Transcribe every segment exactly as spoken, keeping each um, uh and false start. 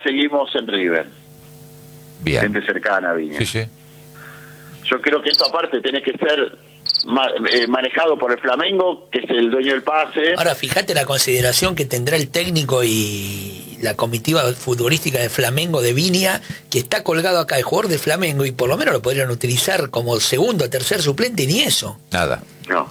seguimos en River. Bien. Gente cercana a Viña. Sí, sí. Yo creo que esto aparte tiene que ser ma eh, manejado por el Flamengo, que es el dueño del pase. Ahora, fíjate la consideración que tendrá el técnico y la comitiva futbolística de Flamengo de Viña, que está colgado acá el jugador de Flamengo, y por lo menos lo podrían utilizar como segundo o tercer suplente, ni eso. Nada. No.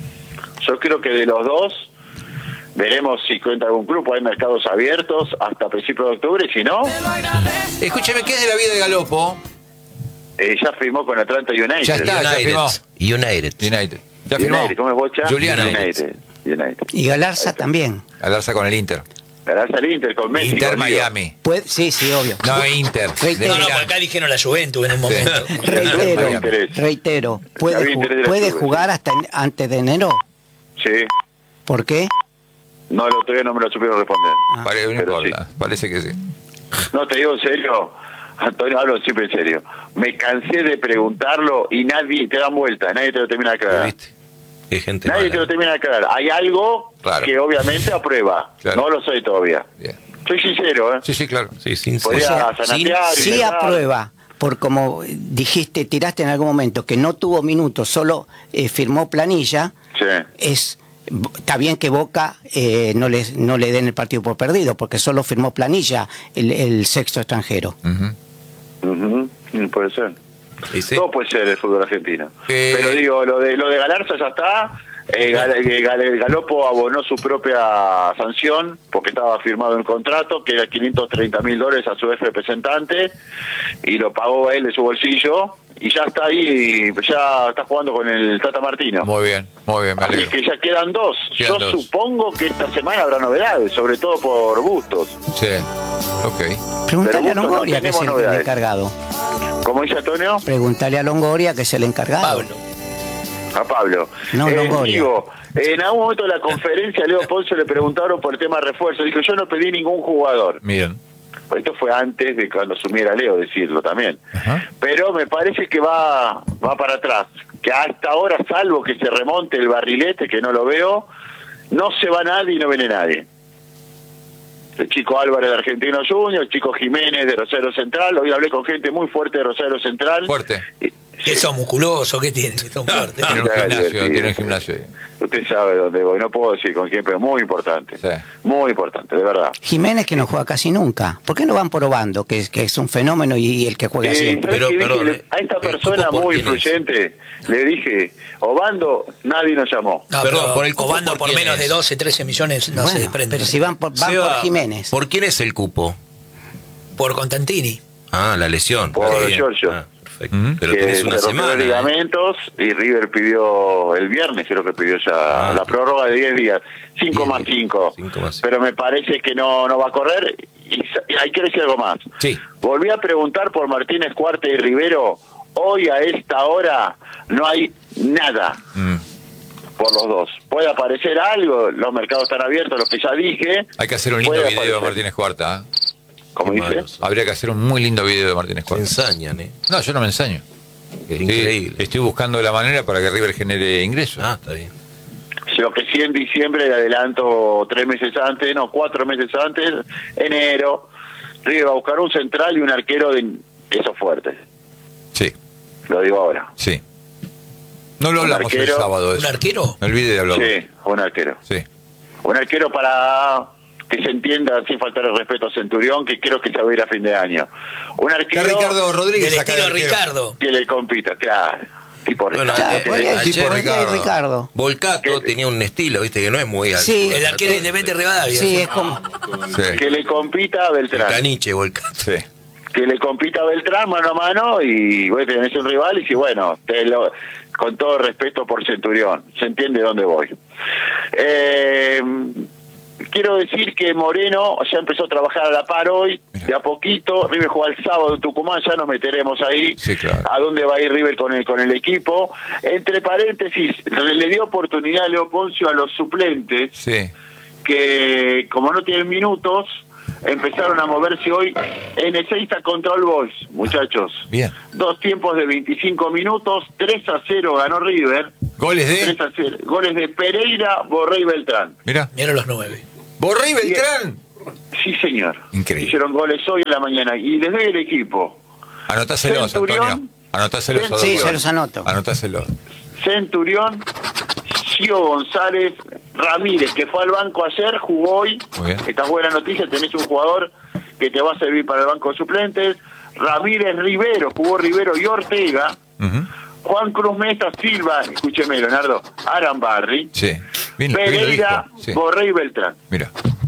Yo creo que de los dos veremos si cuenta algún grupo, hay mercados abiertos hasta principios de octubre, y si no... Escúcheme, ¿qué es de la vida de Galopo? Eh, ya firmó con Atlanta United. Ya está, ya firmó. United. United. Ya firmó. United, ¿cómo es, Bocha? Julián United. United. Y Galarza también. Galarza con el Inter. Galarza al Inter con Messi. Inter con Miami. Puede, sí, sí, obvio. No, Inter. Reitero. No, no, por acá dijeron la Juventus en un momento. Sí. Reitero, reitero. ¿Puede, Había ju interés de la ¿puede Juve, jugar hasta en- antes de enero? Sí. ¿Por qué? No, el otro día no me lo supieron responder. Ah. Pare- no Pero importa. Parece que sí. No, te digo en serio, Antonio, hablo siempre en serio. Me cansé de preguntarlo y nadie te da vuelta, nadie te lo termina de aclarar. ¿Viste? Qué gente Nadie mala. te lo termina de aclarar. Hay algo Claro. que obviamente aprueba. Claro. No lo soy todavía. Bien. Soy sincero, ¿eh? Sí, sí, claro. Sí, sin Podría O sea, zanatear y Sí dejar. aprueba, por como dijiste, tiraste en algún momento, que no tuvo minutos, solo eh, firmó planilla, Sí. es está bien que Boca eh, no, le, no le den el partido por perdido, porque solo firmó planilla el, el sexto extranjero. Ujú. Ujú, mm, puede ser. Sí, sí. No puede ser el fútbol argentino. Eh, Pero digo, lo de lo de Galarza ya está. Eh, Gal- eh, Gal- Galopo abonó su propia sanción porque estaba firmado un contrato que era quinientos treinta mil dólares a su ex representante y lo pagó él de su bolsillo y ya está ahí, ya está jugando con el Tata Martino. Muy bien, muy bien, me Así alegro. que ya quedan dos. Quedan Yo dos. supongo que esta semana habrá novedades, sobre todo por Bustos. Sí, ok. Pregúntale a Pero Longoria, no que es el, tenemos el novedades. encargado. ¿Cómo dice Antonio? Pregúntale a Longoria, que es el encargado. Pablo. A Pablo. No, Eh, Longoria. digo, en algún momento de la conferencia a Leo Ponce le preguntaron por el tema de refuerzo. Dijo, yo no pedí ningún jugador. Miren. Esto fue antes de cuando asumiera Leo decirlo también. Ajá. Pero me parece que va va para atrás. Que hasta ahora, salvo que se remonte el barrilete, que no lo veo, no se va nadie y no viene nadie. El chico Álvarez de Argentino Junior, el chico Jiménez de Rosario Central. Hoy hablé con gente muy fuerte de Rosario Central. Fuerte. Y- ¿Qué son musculosos? ¿Qué tienen? ¿Qué son fuertes? Tiene un Ah, gimnasio, divertido. tiene un gimnasio. Usted sabe dónde voy, no puedo decir con quién, pero muy importante. Sí. Muy importante, de verdad. Jiménez, que no juega casi nunca. ¿Por qué no van por Obando, que, es- que es un fenómeno y el que juega Eh, siempre? ¿sabes Pero, qué dije? perdón, Le- a esta ¿el persona cupo por muy quién es? influyente le dije, Obando, nadie nos llamó. No, Perdón, pero por el cupo, Obando ¿por por quién menos es? de doce, trece millones no se Bueno, desprende. pero si van por, van Seba, por Jiménez. ¿Por quién es el cupo? Por Constantini. Ah, la lesión. Por Está bien. Giorgio. Ah, perfecto. Ujú. Pero que tenés se una rompió semana. los ¿eh? ligamentos y River pidió el viernes, creo que pidió ya Ah. la prórroga de diez días, cinco diez más días, cinco. cinco más cinco. Pero me parece que no no va a correr y, sa- y hay que decir algo más. Sí. Volví a preguntar por Martínez Cuarte y Rivero. Hoy a esta hora no hay nada Mm. por los dos. Puede aparecer algo, los mercados están abiertos, lo que ya dije. Hay que hacer un lindo Puede video de aparecer. Martínez Cuarta. ¿eh? Como Qué dice. malos. Habría que hacer un muy lindo video de Martínez Se Cuarta. ensañan, ¿eh? No, yo no me ensaño. Es Sí, increíble. estoy buscando la manera para que River genere ingresos. Ah, está bien. Lo que sí en diciembre le adelanto tres meses antes, no, cuatro meses antes, enero, River va a buscar un central y un arquero de esos fuertes. Sí, Lo digo ahora. sí. No lo Un hablamos el arquero. sábado de ¿Un eso. arquero? Me olvidé de hablarlo. Sí, un arquero. Sí. Un arquero para que se entienda sin faltar el respeto a Centurión, que creo que se va a ir a fin de año. Un Está arquero Ricardo Rodríguez Del acá estilo de arquero. Ricardo. que le compita, claro. Tipo Bueno, Ricardo. eh, Claro, podría eh, ir- ayer- podría ir Ricardo. Ricardo. Volcato ¿Qué? tenía un estilo, viste, que no es muy alto. Sí. El arquero independiente Rivadavia. Sí, es como... Sí. Que le compita a El Beltrán. caniche, Volcato. Sí. Que le compita a Beltrán mano a mano y vos tenés un rival y si bueno, te lo, con todo respeto por Centurión, se entiende dónde voy. Eh, quiero decir que Moreno ya empezó a trabajar a la par hoy, de a poquito. River juega el sábado en Tucumán, ya nos meteremos ahí. Sí, claro. A dónde va a ir River con el, con el equipo. Entre paréntesis, le, le dio oportunidad a Leo Poncio a los suplentes Sí. que, como no tienen minutos, empezaron a moverse hoy en Ezeiza contra All Boys, muchachos. Bien. Dos tiempos de veinticinco minutos, tres a cero ganó River. Goles tres de. a cero. Goles de Pereira, Borré y Beltrán. Mira. Mira los nueve. Borré y Beltrán. Sí, señor. Increíble. Hicieron goles hoy en la mañana. Y les doy el equipo. Anótaselos, Centurión. Antonio. Anótaselos. Sí, Adolfo. se los anoto. Anótaselos. Centurión, Gio González, Ramírez, que fue al banco ayer, jugó hoy. Muy bien. Esta es buena noticia, tenés un jugador que te va a servir para el banco de suplentes. Ramírez, Rivero, jugó Rivero y Ortega. Ujú. Juan Cruz Mesa, Silva, escúcheme, Leonardo, Arambarri, Sí. Bien, bien lo Pereira, dijo. Sí. Borré y Beltrán. Mira.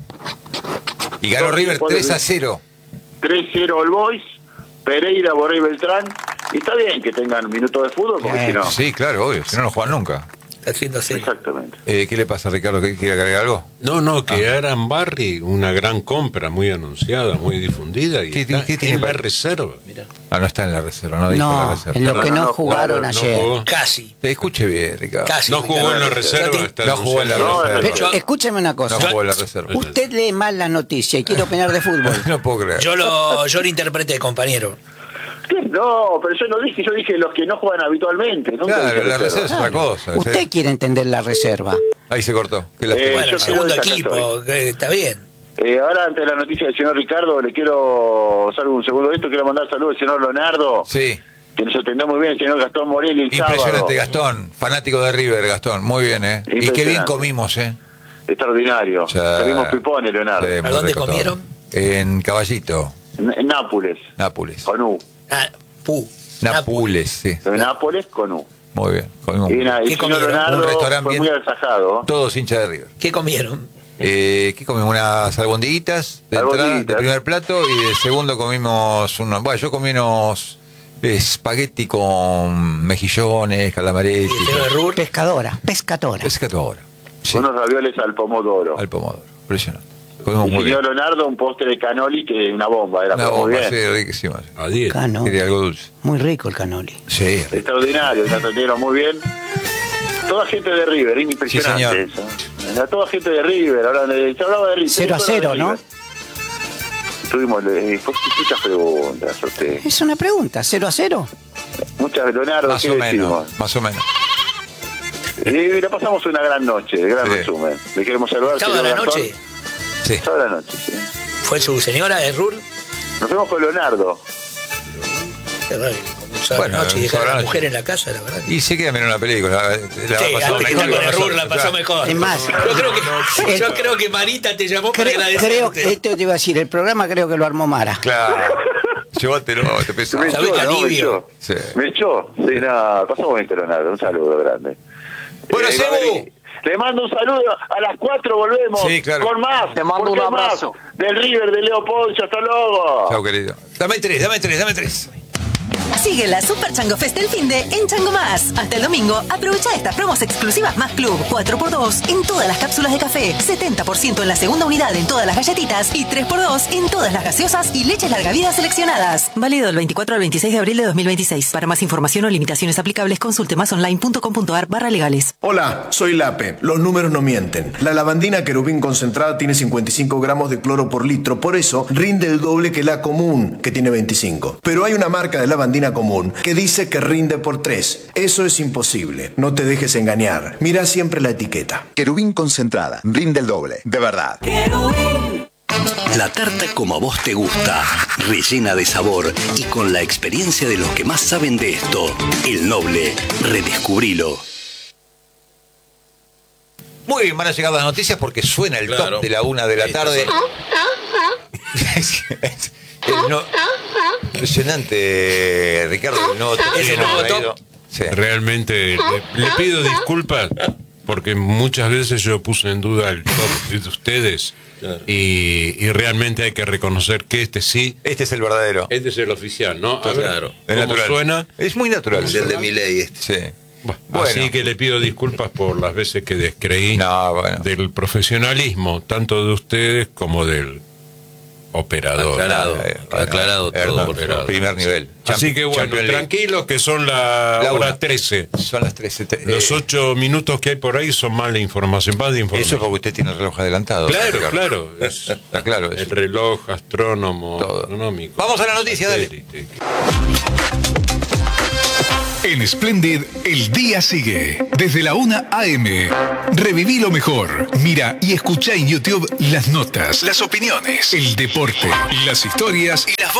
Y ganó River tres a cero. tres cero All Boys, Pereira, Borré y Beltrán. Y está bien que tengan minutos de fútbol, porque Bien. si no... Sí, claro, obvio. Si no, no juegan nunca. Está haciendo serio. Exactamente. Eh, ¿Qué le pasa, Ricardo? ¿Qué- ¿Quiere agregar algo? No, no, que Aran Barry, una gran compra, muy anunciada, muy difundida, y ¿Qué- está qué tiene en la para- reserva. Ah, no está en la reserva, no dijo la No, reserva. en lo que No, no no, jugaron no ayer. jugó. Casi. Te escuche bien, Ricardo. Casi. No jugó en la Ricardo. reserva, No, está No jugó en la anunciado. No, reserva. Yo- Escúcheme una No cosa. jugó en la reserva. Usted lee mal la noticia y quiere opinar de fútbol. No puedo creer. Yo lo, yo lo interpreté, compañero. ¿Qué? No, pero yo no dije, yo dije los que no juegan habitualmente. nunca Claro, dije la reserva es otra cosa. Usted quiere entender la reserva. Ahí se cortó. Qué Eh, lástima. Bueno, yo el segundo creo que acá equipo, que está bien. Eh, ahora, ante la noticia del señor Ricardo, le quiero, salvo un segundo de esto, quiero mandar saludos al señor Leonardo, Sí. que nos atendió muy bien, el señor Gastón Morelli el Impresionante, sábado. Gastón. Fanático de River, Gastón. Muy bien, ¿eh? Y qué bien Impresionante. comimos, ¿eh? Extraordinario. O sea, Comimos pipones, Leonardo. sí, muy dónde rico todo. comieron? En Caballito, En en Nápoles, Nápoles. con U. Ah, pu. Nápoles, sí. En Nápoles, con U. Muy bien. Comimos Y, na- y ¿Qué el señor comieron? Leonardo Un restaurante fue bien- muy agasajado. todos hinchas de River. ¿Qué comieron? Eh, ¿Qué comimos? Unas albondiguitas de entrada, Albondiguitas. de primer plato, y de segundo comimos unos... Bueno, yo comí unos espagueti con mejillones, calamaretti. ¿Y el señor Rur? Pescadora, pescadora. Pescadora. Sí, Unos ravioles al pomodoro. al pomodoro. Impresionante. Comimos Y muy bien. señor Leonardo, un postre de canoli que es una bomba, era Una muy bomba, bien. sí, riquísima. A diez. Cano. Quería algo dulce. Muy rico el canoli. Sí. Extraordinario, nos atendieron muy bien. Toda gente de River, impresionante Sí, señor. eso. Era toda gente de River, ahora de, se hablaba de River. Cero a solo de cero, ¿no? River. Tuvimos eh, muchas preguntas, a usted. Es una pregunta, cero a cero. Muchas, Leonardo, Más ¿qué o decimos? menos. Más o menos. Y la pasamos una gran noche, gran Sí. resumen. Le queremos saludar al ¿Sábado a señor la Gastón. noche? Sí. Sábado a la noche, sí. ¿Fue su señora de Rur? Nos vemos con Leonardo. Qué raro, como un sábado a Bueno, la noche y dejar a sábado a la la mujer noche. en la casa, la verdad. Y se queda mirando una película. La, la Sí, pasó antes que mejor estar con el con Rur la pasó nosotros, mejor. Es más, yo creo que, el- yo creo que Marita te llamó para Creo, creo agradecerte. que esto te iba a decir, el programa creo que lo armó Mara. Claro. Llévatelo, te pesa. Me ¿Sabés echó, qué ¿no? Me alivio? echó. Sí. Me echó. Sí, nada, pasamos bien, Leonardo. Un saludo grande. Bueno, Eh, Sebu. Gabriel, le mando un saludo. A las cuatro volvemos. Sí, claro. Con más. Te mando porque un hay más abrazo. Del River, de Leo Poncho. Hasta luego. Chao, querido. Dame tres, dame tres, dame tres. Sigue la Super Chango Fest del Finde en Chango Más. Hasta el domingo, aprovecha estas promos exclusivas Más Club. cuatro por dos en todas las cápsulas de café, setenta por ciento en la segunda unidad en todas las galletitas y tres por dos en todas las gaseosas y leches larga vida seleccionadas. Válido del veinticuatro al veintiséis de abril de dos mil veintiséis. Para más información o limitaciones aplicables, consulte masonline.com.ar barra legales. Hola, soy Lape. Los números no mienten. La lavandina querubín concentrada tiene cincuenta y cinco gramos de cloro por litro, por eso rinde el doble que la común, que tiene veinticinco. Pero hay una marca de lavandina común que dice que rinde por tres. Eso es imposible. No te dejes engañar. Mira siempre la etiqueta. Querubín concentrada, rinde el doble, de verdad. La tarta como a vos te gusta, rellena de sabor y con la experiencia de los que más saben de esto. El Noble, redescubrilo. Muy bien, van a llegar las noticias porque suena el Claro. top de la una de la Ahí está, tarde. sí. El no- Impresionante, Ricardo. El nuevo top. ¿Es el nuevo Traído. top? Sí. Realmente le, le pido disculpas porque muchas veces yo puse en duda el top de ustedes Claro. y, y realmente hay que reconocer que este sí, Este es el verdadero. este es el oficial, ¿no? A ver, Claro. Es ¿cómo natural. suena? Es muy natural. Es el de Milei este. Sí. Bueno, Bueno. Así que le pido disculpas por las veces que descreí No, bueno. del profesionalismo, tanto de ustedes como del operador. Aclarado, Eh, aclarado todo, Hernán, por favor. primer nivel. Así que bueno, Champions League. tranquilos que son la, La hora una. trece. Son las trece. Te- Los eh, ocho minutos que hay por ahí son mala información, más de Eso información. es porque usted tiene el reloj adelantado. Claro, Ricardo. claro. Es Está claro eso. el reloj astrónomo, Todo. astronómico. Vamos a la noticia, dale. Satélite. En Splendid, el día sigue. Desde la una a eme. Reviví lo mejor. Mira y escucha en YouTube las notas, las opiniones, el deporte, las historias y las